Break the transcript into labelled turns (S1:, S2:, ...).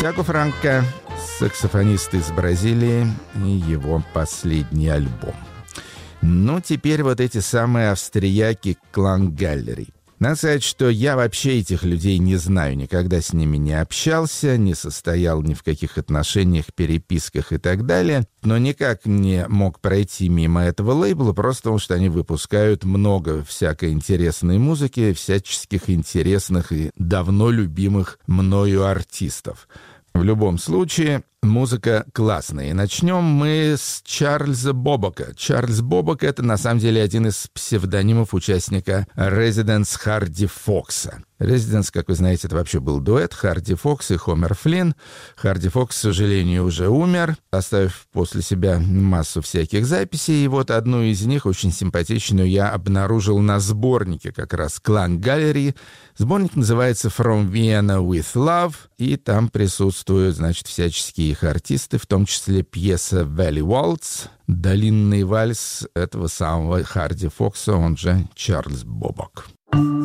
S1: Тиаго Франко, саксофонист из Бразилии, и его последний альбом. Ну, теперь вот эти самые австрияки Клангаллери. Надо сказать, что я вообще этих людей не знаю, никогда с ними не общался, не состоял ни в каких отношениях, переписках и так далее, но никак не мог пройти мимо этого лейбла, просто потому что они выпускают много всякой интересной музыки, всяческих интересных и давно любимых мною артистов. В любом случае, музыка классная. И начнем мы с Чарльза Бобока. Чарльз Бобок — это, на самом деле, один из псевдонимов участника Residents Харди Фокса. Residents, как вы знаете, это вообще был дуэт Харди Фокс и Хомер Флинн. Харди Фокс, к сожалению, уже умер, оставив после себя массу всяких записей. И вот одну из них, очень симпатичную, я обнаружил на сборнике как раз Клангаллери. Сборник называется «From Vienna with Love», и там присутствуют, значит, всяческие их артисты, в том числе пьеса «Valley Waltz», «Долинный вальс» этого самого Харди Фокса, он же Чарльз Бобок.